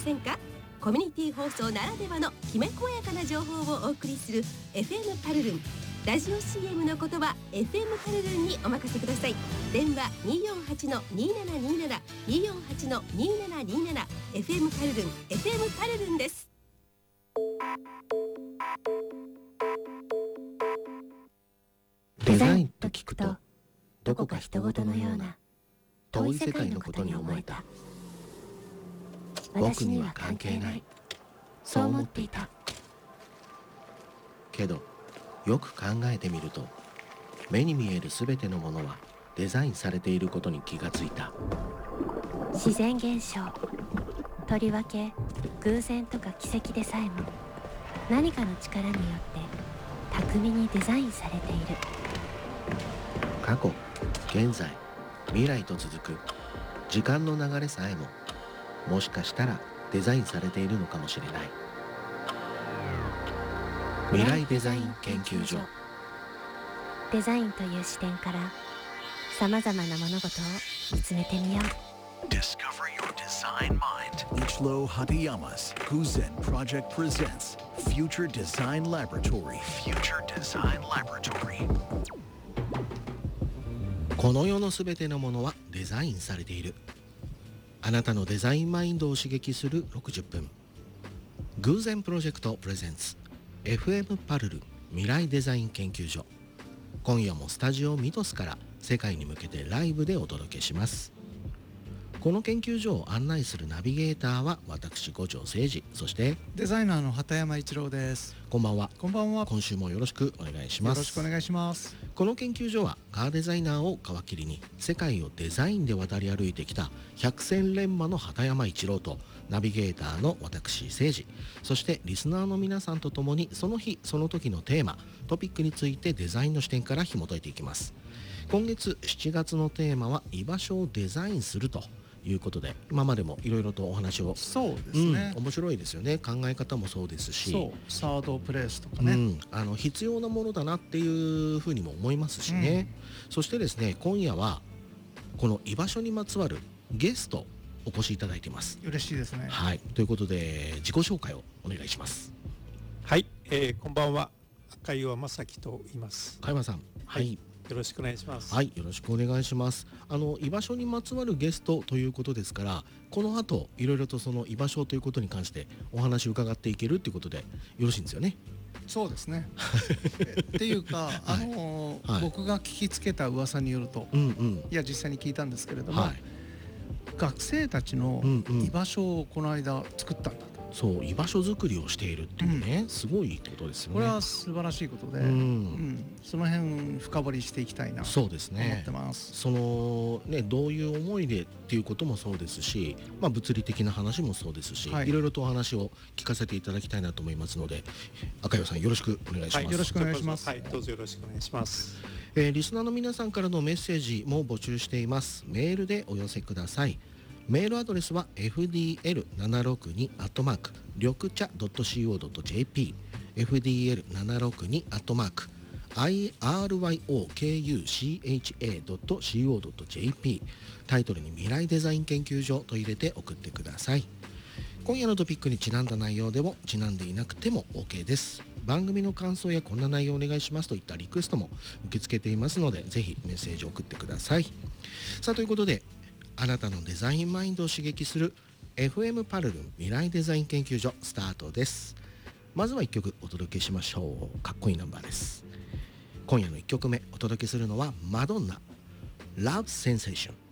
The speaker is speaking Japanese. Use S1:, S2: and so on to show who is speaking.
S1: せんか？コミュニティ放送ならではのきめ細やかな情報をお送りする FM パルルン。ラジオ CM のことは FM パルルンにお任せください。電話 248-2727 248-2727 FM パルルン FM パルルンです。
S2: デザインと聞くとどこか人事のような遠い世界のことに思えた。僕には関係ない、そう思っていたけど、よく考えてみると目に見えるすべてのものはデザインされていることに気がついた。
S3: 自然現象、とりわけ偶然とか奇跡でさえも何かの力によって巧みにデザインされている。
S2: 過去、現在、未来と続く時間の流れさえももしかしたらデザインされているのかもしれない。未来デザイン研究所。
S3: デザインという視点からさまざまな物事を見つめてみよう。
S4: Discover your design mind. Ichiro Hatayama's Guzen Project presents Future Design Laboratory. Future Design Laboratory.
S2: この世のすべてのものはデザインされている。あなたのデザインマインドを刺激する60分。偶然プロジェクトプレゼンツ FM パルル未来デザイン研究所。今夜もスタジオミトスから世界に向けてライブでお届けします。この研究所を案内するナビゲーターは私五条誠二、そして
S5: デザイナーの畑山一郎です。
S2: こんばんは。
S5: こんばんは。
S2: 今週もよろしくお願いします。
S5: よろしくお願いします。
S2: この研究所はカーデザイナーを皮切りに世界をデザインで渡り歩いてきた百戦錬磨の畑山一郎とナビゲーターの私誠二、そしてリスナーの皆さんとともにその日その時のテーマトピックについてデザインの視点から紐解いていきます。今月7月のテーマは居場所をデザインするということで、今までもいろいろとお話を。
S5: そうですね、
S2: 面白いですよね。考え方もそうですし、
S5: そうサードプレイスとかね、
S2: 必要なものだなっていうふうにも思いますしね、そしてですね、今夜はこの居場所にまつわるゲストお越しいただいています。
S5: 嬉しいですね。
S2: はい、ということで自己紹介をお願いします。
S6: はい、こんばんは。赤岩正樹と言います。
S2: 赤岩さん、はい、
S6: よろしくお願いします。
S2: はい、よろしくお願いします。居場所にまつわるゲストということですから、この後いろいろとその居場所ということに関してお話を伺っていけるということでよろしいんですよね。
S5: そうですねっていうか、僕が聞きつけた噂によると、いや実際に聞いたんですけれども、学生たちの居場所をこの間作ったんだと。
S2: そう居場所作りをしているっていうね、すごいことですよね。
S5: これは素晴らしいことで、その辺深掘りしていきたいなと思ってます。
S2: そのね、どういう思いでっていうこともそうですし、物理的な話もそうですし、いろいろとお話を聞かせていただきたいなと思いますので、赤岩さんよろしくお願いします。
S5: よろしくお願いします。
S6: はい、どうぞよろしくお願いします。
S2: リスナーの皆さんからのメッセージも募集しています。メールでお寄せください。メールアドレスは fdl762 緑茶 .co.jp fdl762 iryokucha.co.jp タイトルに未来デザイン研究所と入れて送ってください。今夜のトピックにちなんだ内容でもちなんでいなくても OK です。番組の感想やこんな内容お願いしますといったリクエストも受け付けていますので、ぜひメッセージを送ってください。さあ、ということであなたのデザインマインドを刺激する FM パルルン未来デザイン研究所スタートです。まずは1曲お届けしましょう。かっこいいナンバーです。今夜の1曲目お届けするのはマドンナ Love Sensation。